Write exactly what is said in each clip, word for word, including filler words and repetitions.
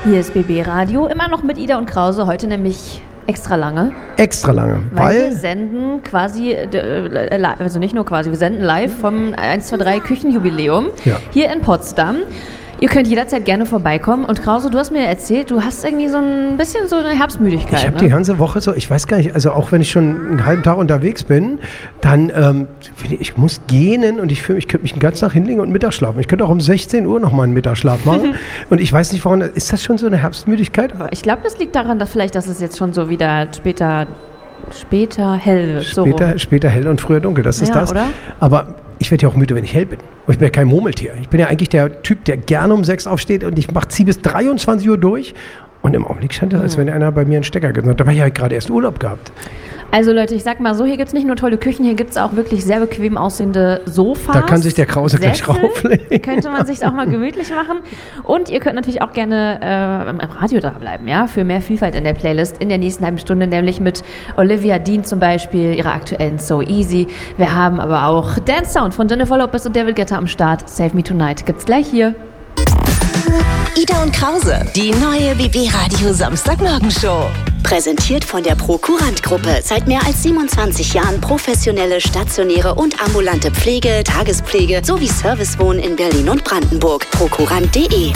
Hier ist B B Radio, immer noch mit Ida und Krause, heute nämlich extra lange. Extra lange, weil... weil wir senden quasi, äh, also nicht nur quasi, wir senden live vom eins zwei drei Küchenjubiläum ja. hier in Potsdam. Ihr könnt jederzeit gerne vorbeikommen. Und Krause, du hast mir erzählt, du hast irgendwie so ein bisschen so eine Herbstmüdigkeit. Ich habe ne? die ganze Woche so, ich weiß gar nicht, also auch wenn ich schon einen halben Tag unterwegs bin, dann, ähm, ich muss gähnen und ich fühle mich, ich könnte mich den ganzen Tag hinlegen und Mittag schlafen. Ich könnte auch um sechzehn Uhr noch mal einen Mittagsschlaf machen. Und ich weiß nicht, warum, ist das schon so eine Herbstmüdigkeit? Ich glaube, das liegt daran, dass vielleicht, dass es jetzt schon so wieder später, später hell wird. So später, später hell und früher dunkel, das ist ja, das. Oder? Aber ich werde ja auch müde, wenn ich hell bin. Und ich bin ja kein Murmeltier. Ich bin ja eigentlich der Typ, der gerne um sechs aufsteht und ich mache ziehe bis dreiundzwanzig Uhr durch. Und im Augenblick scheint es, als wenn einer bei mir einen Stecker gesetzt hat. Da war ich ja gerade erst Urlaub gehabt. Also Leute, ich sag mal so, hier gibt es nicht nur tolle Küchen, hier gibt es auch wirklich sehr bequem aussehende Sofas. Da kann sich der Krause gleich rauflegen. Könnte man sich auch mal gemütlich machen. Und ihr könnt natürlich auch gerne äh, im Radio dranbleiben, ja, für mehr Vielfalt in der Playlist in der nächsten halben Stunde, nämlich mit Olivia Dean zum Beispiel, ihrer aktuellen So Easy. Wir haben aber auch Dance Sound von Jennifer Lopez und David Guetta am Start. Save Me Tonight gibt's gleich hier. Ida und Krause, die neue B B Radio Samstagmorgenshow. Präsentiert von der Prokurant-Gruppe. Seit mehr als siebenundzwanzig Jahren professionelle, stationäre und ambulante Pflege, Tagespflege sowie Servicewohnen in Berlin und Brandenburg. Prokurant punkt de.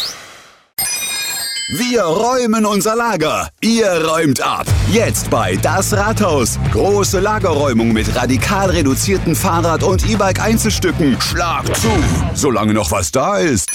Wir räumen unser Lager. Ihr räumt ab. Jetzt bei Das Rathaus. Große Lagerräumung mit radikal reduzierten Fahrrad- und E-Bike-Einzelstücken. Schlag zu, solange noch was da ist.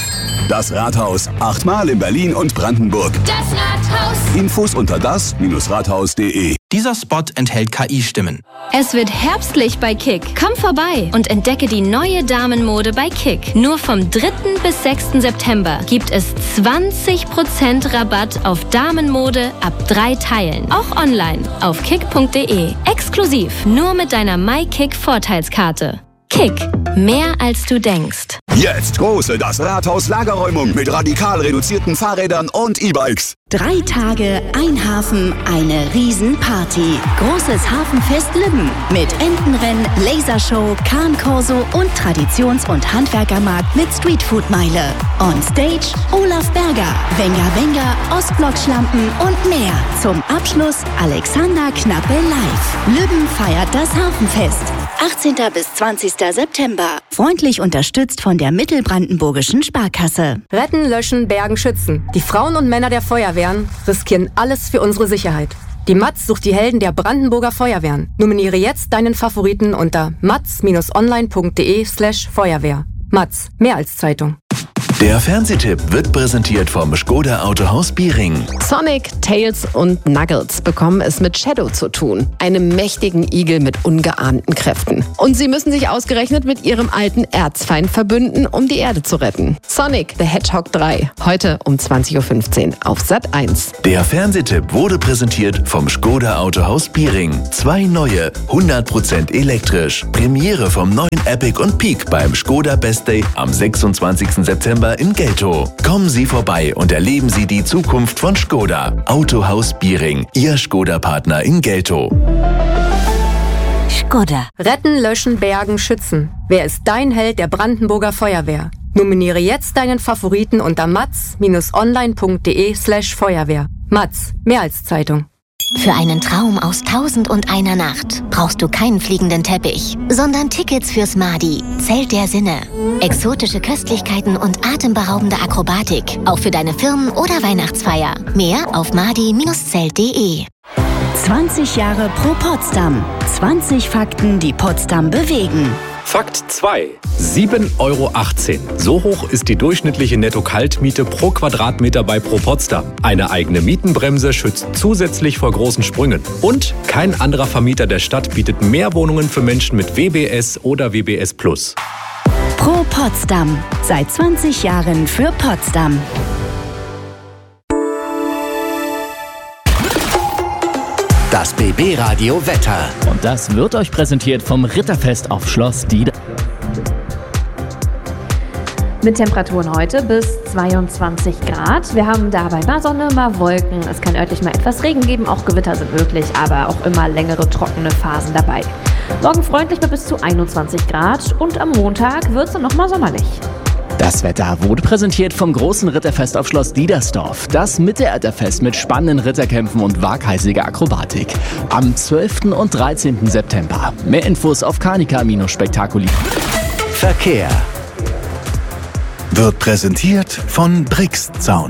Das Rathaus. Achtmal in Berlin und Brandenburg. Das Rathaus. Infos unter das Rathaus punkt de. Dieser Spot enthält K I-Stimmen. Es wird herbstlich bei Kick. Komm vorbei und entdecke die neue Damenmode bei Kick. Nur vom dritten bis sechsten September gibt es zwanzig Prozent Rabatt auf Damenmode ab drei Teilen. Auch online auf kick punkt de. Exklusiv nur mit deiner MyKick-Vorteilskarte. Kick. Mehr als du denkst. Jetzt große Das Rathaus Lagerräumung mit radikal reduzierten Fahrrädern und E-Bikes. Drei Tage, ein Hafen, eine Riesenparty. Großes Hafenfest Libben mit Entenrennen, Lasershow, Kahnkorso und Traditions- und Handwerkermarkt mit Streetfood-Meile. On Stage Olaf Berger, Wenger Wenger, Ostblock-Schlampen und mehr. Zum Abschluss Alexander Knappe live. Libben feiert das Hafenfest. achtzehnten bis zwanzigsten September. Freundlich unterstützt von der Mittelbrandenburgischen Sparkasse. Retten, löschen, bergen, schützen. Die Frauen und Männer der Feuerwehren riskieren alles für unsere Sicherheit. Die Matz sucht die Helden der Brandenburger Feuerwehren. Nominiere jetzt deinen Favoriten unter matz online punkt de slash Feuerwehr. Matz, mehr als Zeitung. Der Fernsehtipp wird präsentiert vom Škoda Autohaus Biering. Sonic, Tails und Knuckles bekommen es mit Shadow zu tun, einem mächtigen Igel mit ungeahnten Kräften. Und sie müssen sich ausgerechnet mit ihrem alten Erzfeind verbünden, um die Erde zu retten. Sonic the Hedgehog drei, heute um zwanzig Uhr fünfzehn auf Sat eins. Der Fernsehtipp wurde präsentiert vom Škoda Autohaus Biering. Zwei neue, hundert Prozent elektrisch. Premiere vom neuen Epic und Peak beim Škoda Best Day am sechsundzwanzigsten September in Geltow. Kommen Sie vorbei und erleben Sie die Zukunft von Škoda. Autohaus Biering, Ihr Škoda-Partner in Geltow. Škoda. Retten, löschen, bergen, schützen. Wer ist dein Held der Brandenburger Feuerwehr? Nominiere jetzt deinen Favoriten unter matz online punkt de slash Feuerwehr. Matz, mehr als Zeitung. Für einen Traum aus Tausend und einer Nacht brauchst du keinen fliegenden Teppich, sondern Tickets fürs Madi, Zelt der Sinne. Exotische Köstlichkeiten und atemberaubende Akrobatik, auch für deine Firmen- oder Weihnachtsfeier. Mehr auf madi Zelt punkt de. zwanzig Jahre Pro Potsdam. zwanzig Fakten, die Potsdam bewegen. Fakt zwei. sieben Euro achtzehn. So hoch ist die durchschnittliche Netto-Kaltmiete pro Quadratmeter bei Pro Potsdam. Eine eigene Mietenbremse schützt zusätzlich vor großen Sprüngen. Und kein anderer Vermieter der Stadt bietet mehr Wohnungen für Menschen mit W B S oder W B S Plus. Pro Potsdam. Seit zwanzig Jahren für Potsdam. Das B B Radio Wetter. Und das wird euch präsentiert vom Ritterfest auf Schloss Diede. Mit Temperaturen heute bis zweiundzwanzig Grad. Wir haben dabei mal Sonne, mal Wolken. Es kann örtlich mal etwas Regen geben, auch Gewitter sind möglich, aber auch immer längere trockene Phasen dabei. Morgen freundlich mit bis zu einundzwanzig Grad und am Montag wird es dann nochmal sommerlich. Das Wetter wurde präsentiert vom großen Ritterfest auf Schloss Diedersdorf. Das Mittelalterfest mit spannenden Ritterkämpfen und waghalsiger Akrobatik. Am zwölften und dreizehnten September. Mehr Infos auf Canica-Spektakuli. Verkehr wird präsentiert von Brixzaun.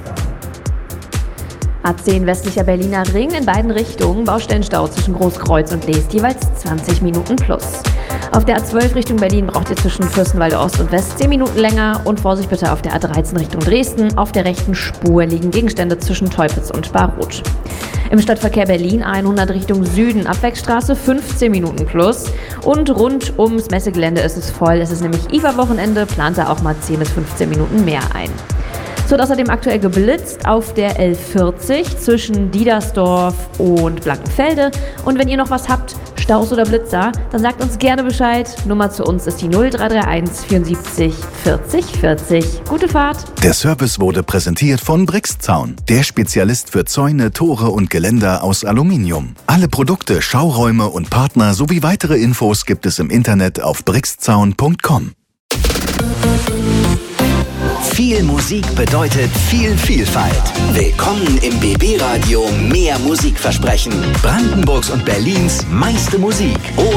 A zehn westlicher Berliner Ring in beiden Richtungen. Baustellenstau zwischen Großkreuz und Leest, jeweils zwanzig Minuten plus. Auf der A zwölf Richtung Berlin braucht ihr zwischen Fürstenwalde Ost und West zehn Minuten länger. Und Vorsicht bitte auf der A dreizehn Richtung Dresden. Auf der rechten Spur liegen Gegenstände zwischen Teupitz und Barroth. Im Stadtverkehr Berlin A hundert Richtung Süden, Abwegstraße fünfzehn Minuten plus. Und rund ums Messegelände ist es voll. Es ist nämlich I F A-Wochenende, plant da auch mal zehn bis fünfzehn Minuten mehr ein. Es wird außerdem aktuell geblitzt auf der L vierzig zwischen Diedersdorf und Blankenfelde. Und wenn ihr noch was habt, Staus oder Blitzer, dann sagt uns gerne Bescheid. Nummer zu uns ist die null drei drei eins vierundsiebzig vierzig vierzig. Gute Fahrt! Der Service wurde präsentiert von Brixzaun, der Spezialist für Zäune, Tore und Geländer aus Aluminium. Alle Produkte, Schauräume und Partner sowie weitere Infos gibt es im Internet auf brixzaun punkt com. Viel Musik bedeutet viel Vielfalt. Willkommen im B B Radio Mehr Musikversprechen. Brandenburgs und Berlins meiste Musik.